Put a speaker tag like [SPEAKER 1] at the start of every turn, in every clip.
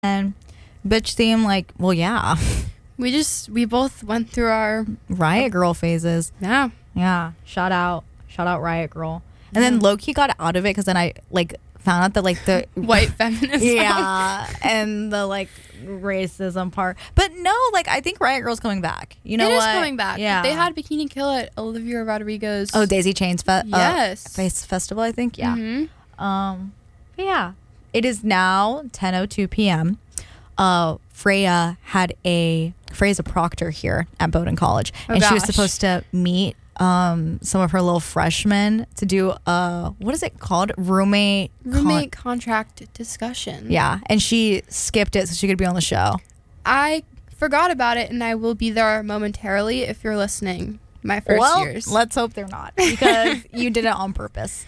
[SPEAKER 1] And bitch theme, like, well, yeah.
[SPEAKER 2] We both went through our
[SPEAKER 1] Riot Girl phases.
[SPEAKER 2] Yeah.
[SPEAKER 1] Yeah. Shout out Riot Girl. And then Loki got out of it because then I like found out that like the
[SPEAKER 2] white feminism.
[SPEAKER 1] Yeah. And the like racism part. But no, like I think Riot Girl's coming back. You know
[SPEAKER 2] what? It
[SPEAKER 1] what?
[SPEAKER 2] is coming back.
[SPEAKER 1] Yeah.
[SPEAKER 2] They had Bikini Kill at Olivia Rodrigo's.
[SPEAKER 1] Oh, Daisy Chain's
[SPEAKER 2] yes.
[SPEAKER 1] Face Festival, I think. Yeah.
[SPEAKER 2] Mm-hmm.
[SPEAKER 1] But yeah. It is now 10:02 p.m. Freya's a proctor here at Bowdoin College. And she was supposed to meet some of her little freshmen to do what is it called? Roommate
[SPEAKER 2] contract discussion.
[SPEAKER 1] Yeah. And she skipped it so she could be on the show.
[SPEAKER 2] I forgot about it, and I will be there momentarily if you're listening. My first years.
[SPEAKER 1] Let's hope they're not, because you did it on purpose.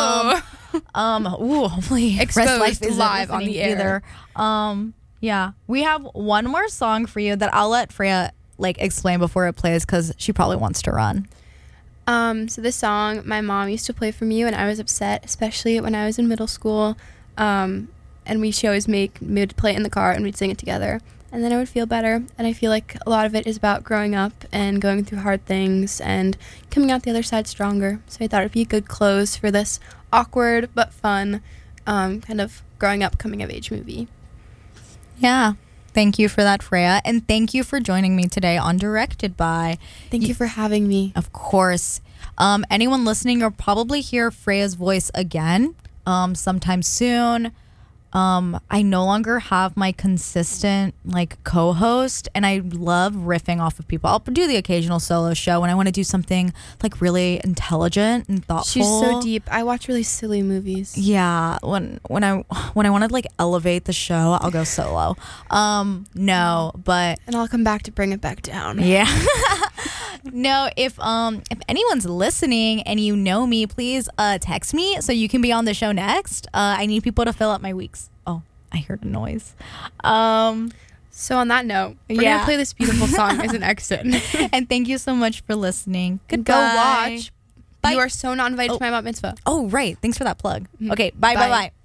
[SPEAKER 1] Hopefully
[SPEAKER 2] exposed live on the air.
[SPEAKER 1] Either. Yeah, we have one more song for you that I'll let Freya like explain before it plays because she probably wants to run.
[SPEAKER 2] So this song my mom used to play for me when I was upset, especially when I was in middle school. And she always made me play it in the car and we'd sing it together. And then I would feel better. And I feel like a lot of it is about growing up and going through hard things and coming out the other side stronger. So I thought it'd be a good close for this awkward but fun kind of growing up, coming of age movie.
[SPEAKER 1] Yeah. Thank you for that, Freya. And thank you for joining me today on Directed By.
[SPEAKER 2] Thank you for having me.
[SPEAKER 1] Of course. Anyone listening, you'll probably hear Freya's voice again sometime soon. I no longer have my consistent like co-host, and I love riffing off of people. I'll do the occasional solo show when I want to do something like really intelligent and thoughtful.
[SPEAKER 2] She's so deep. I watch really silly movies.
[SPEAKER 1] Yeah, when I want to like elevate the show, I'll go solo. And
[SPEAKER 2] I'll come back to bring it back down.
[SPEAKER 1] Yeah. No, if anyone's listening and you know me, please text me so you can be on the show next. I need people to fill up my weeks. Oh, I heard a noise.
[SPEAKER 2] So on that note, we're gonna play this beautiful song as an exit.
[SPEAKER 1] And thank you so much for listening. Goodbye.
[SPEAKER 2] Go watch.
[SPEAKER 1] Bye.
[SPEAKER 2] You Are So Not Invited to My Bat Mitzvah.
[SPEAKER 1] Oh, right. Thanks for that plug. Mm-hmm. Okay. Bye.